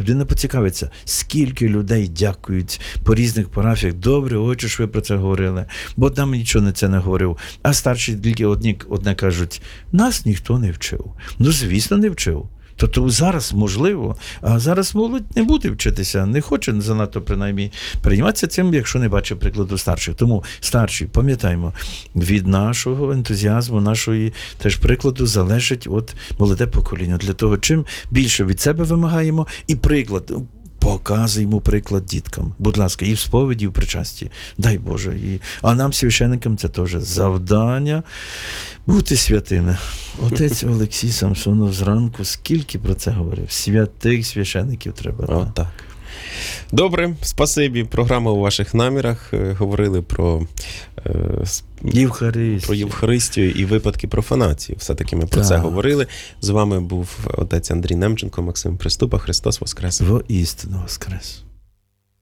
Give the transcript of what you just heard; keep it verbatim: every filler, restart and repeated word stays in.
людина поцікавиться, скільки людей дякують по різних парафіях. Добре, хочу, що ви про це говорили, бо нам нічого на це не говорив. А старші тільки одні, одне кажуть, нас ніхто не вчив. Ну, звісно, не вчив. Тобто зараз можливо, а зараз молодь не буде вчитися, не хоче занадто, принаймні, перейматися цим, якщо не бачить прикладу старших. Тому старші, пам'ятаємо, від нашого ентузіазму, нашої теж прикладу залежить от молоде покоління. Для того, чим більше від себе вимагаємо, і приклад, показуємо приклад діткам. Будь ласка, і в сповіді, і в причасті. Дай Боже. І... А нам, священникам, це теж завдання бути святими. Отець Олексій Самсонов зранку скільки про це говорив. Святих священників треба. О, так. Добре, спасибі. Програма у ваших намірах. Говорили про е, Євхаристію. про Євхаристію і випадки профанації. Все-таки ми про так. це говорили. З вами був отець Андрій Немченко, Максим Приступа. Христос Воскрес! Воістину Воскрес!